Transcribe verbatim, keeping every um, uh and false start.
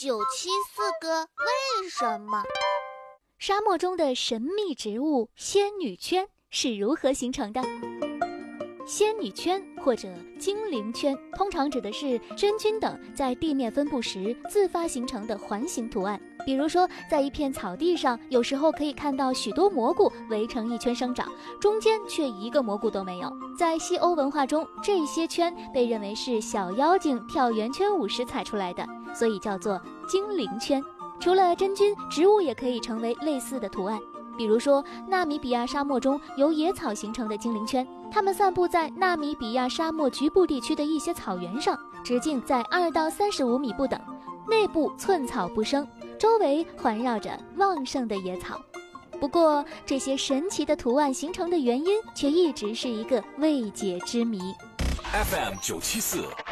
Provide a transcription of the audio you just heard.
九七四个为什么。 沙漠中的神秘植物仙女圈是如何形成的？仙女圈或者精灵圈通常指的是真菌等在地面分布时自发形成的环形图案，比如说在一片草地上，有时候可以看到许多蘑菇围成一圈生长，中间却一个蘑菇都没有。在西欧文化中，这些圈被认为是小妖精跳圆圈舞时踩出来的，所以叫做精灵圈。除了真菌，植物也可以成为类似的图案，比如说纳米比亚沙漠中由野草形成的精灵圈，它们散布在纳米比亚沙漠局部地区的一些草原上，直径在二到三十五米不等，内部寸草不生，周围环绕着旺盛的野草。不过这些神奇的图案形成的原因却一直是一个未解之谜。 F M 九七四